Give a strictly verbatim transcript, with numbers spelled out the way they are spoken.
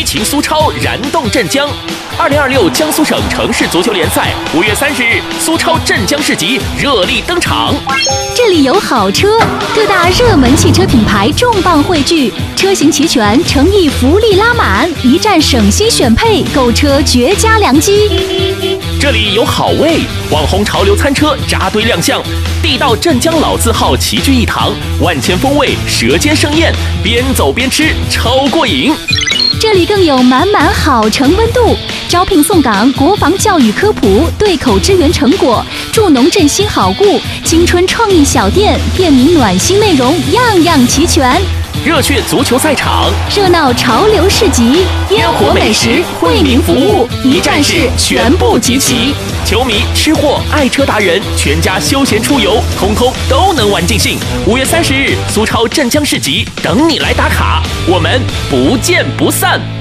情苏超燃动镇江。二零二六江苏省城市足球联赛五月三十日，苏超镇江市集热力登场。 这里有好车，各大热门汽车品牌重磅汇聚，车型齐全，诚意福利拉满，一站省心选配，购车绝佳良机。 这里有好味，网红潮流餐车扎堆亮相，地道镇江老字号齐聚一堂，万千风味，舌尖生艳，边走边吃，超过瘾。 这里更有满满好城温度，招聘送岗，国防教育科普，对口支援成果，助农振兴好故，青春创意小店，便民暖心内容，样样齐全。 热血足球赛场， 热闹潮流市集，烟火美食，惠民服务，一站式全部集齐。 球迷、吃货、爱车达人，全家休闲出游，通通都能玩尽兴。五月三十日，苏超镇江市集等你来打卡，我们不见不散。